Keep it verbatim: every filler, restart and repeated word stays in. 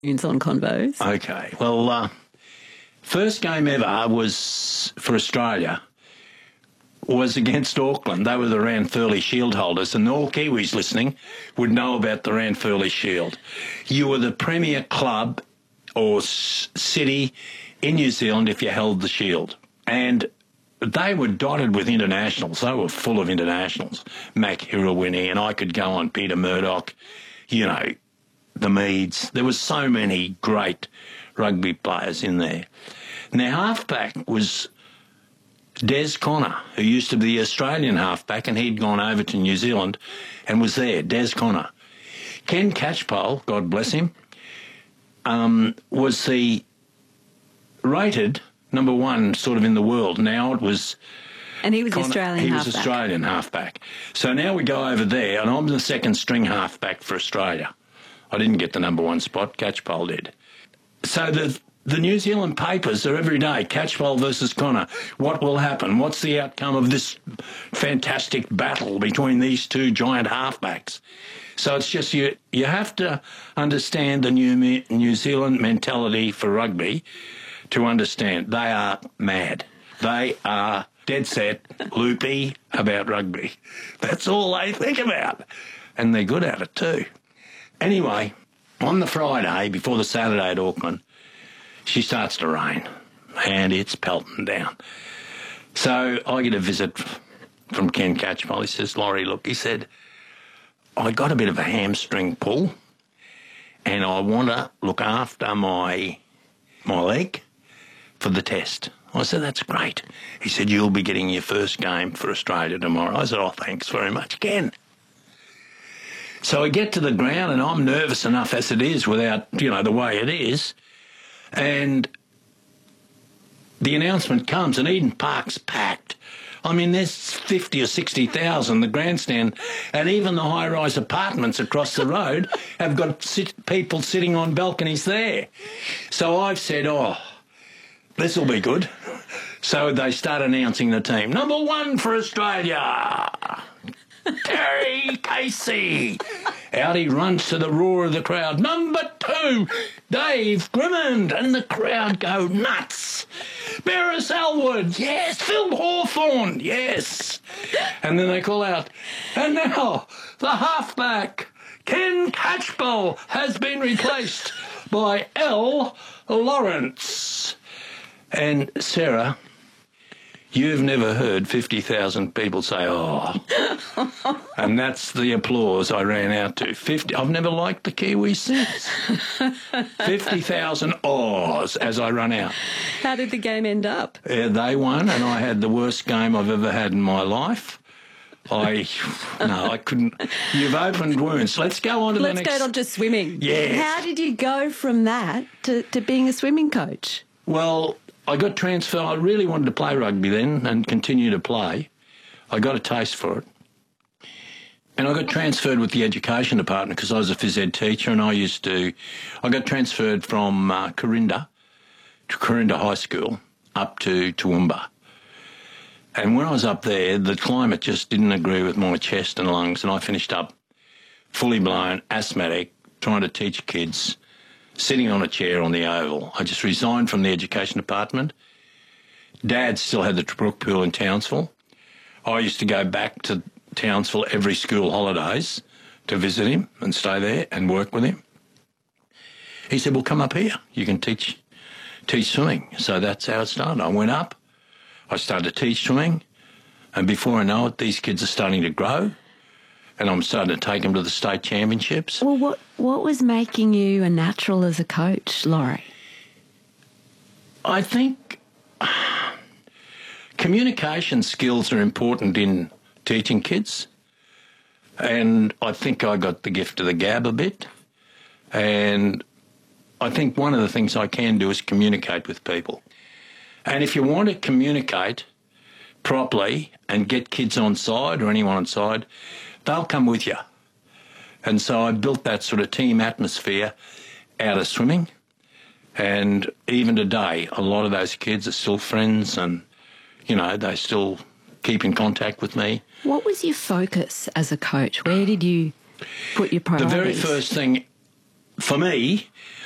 New Zealand Convos. Okay. Well, uh, first game ever was for Australia was against Auckland. They were the Ranfurly Shield holders, and all Kiwis listening would know about the Ranfurly Shield. You were the premier club or s- city in New Zealand if you held the Shield. And they were dotted with internationals. They were full of internationals. Mac Hirawini, and I could go on, Peter Murdoch, you know, the Meads. There were so many great rugby players in there. Now, halfback was Des Connor, who used to be the Australian halfback, and he'd gone over to New Zealand and was there, Des Connor. Ken Catchpole, God bless him, um, was the rated number one sort of in the world. Now it was... And he was Connor, Australian he halfback. He was Australian halfback. So now we go over there, and I'm the second string halfback for Australia. I didn't get the number one spot, Catchpole did. So the the New Zealand papers are every day, Catchpole versus Connor. What will happen? What's the outcome of this fantastic battle between these two giant halfbacks? So it's just you you have to understand the New, New Zealand mentality for rugby to understand. They are mad. They are dead set, loopy about rugby. That's all they think about. And they're good at it too. Anyway, on the Friday before the Saturday at Auckland, she starts to rain and it's pelting down. So I get a visit from Ken Catchpole. He says, Laurie, look, he said, I got a bit of a hamstring pull and I want to look after my my leg for the test. I said, that's great. He said, you'll be getting your first game for Australia tomorrow. I said, oh, thanks very much, Ken. So I get to the ground and I'm nervous enough as it is without, you know, the way it is. And the announcement comes and Eden Park's packed. I mean, there's fifty or sixty thousand, the grandstand, and even the high-rise apartments across the road have got sit- people sitting on balconies there. So I've said, oh, this will be good. So they start announcing the team. Number one for Australia, Terry Casey. Out he runs to the roar of the crowd. Number two, Dave Grimmond. And the crowd go nuts. Beres Elwood, yes. Phil Hawthorne, yes. And then they call out, and now the halfback, Ken Catchpole, has been replaced by L. Lawrence. And Sarah, you've never heard fifty thousand people say, oh. And that's the applause I ran out to. fifty I've never liked the Kiwis since. fifty thousand ohs as I run out. How did the game end up? Uh, they won, and I had the worst game I've ever had in my life. I, no, I couldn't. You've opened wounds. Let's go on to Let's the next. go on to swimming. Yes. How did you go from that to, to being a swimming coach? Well, I got transferred. I really wanted to play rugby then and continue to play. I got a taste for it. And I got transferred with the education department because I was a phys ed teacher and I used to... I got transferred from uh, Corinda to Corinda High School up to Toowoomba. And when I was up there, the climate just didn't agree with my chest and lungs, and I finished up fully blown, asthmatic, trying to teach kids, sitting on a chair on the oval. I just resigned from the education department. Dad still had the Brook Pool in Townsville. I used to go back to Townsville every school holidays to visit him and stay there and work with him. He said, well, come up here. You can teach teach swimming. So that's how it started. I went up. I started to teach swimming. And before I know it, these kids are starting to grow. And I'm starting to take them to the state championships. Well, what, what was making you a natural as a coach, Laurie? I think communication skills are important in teaching kids. And I think I got the gift of the gab a bit. And I think one of the things I can do is communicate with people. And if you want to communicate properly and get kids on side or anyone on side, they'll come with you. And so I built that sort of team atmosphere out of swimming. And even today, a lot of those kids are still friends and, you know, they still keep in contact with me. What was your focus as a coach? Where did you put your priorities? The very first thing for me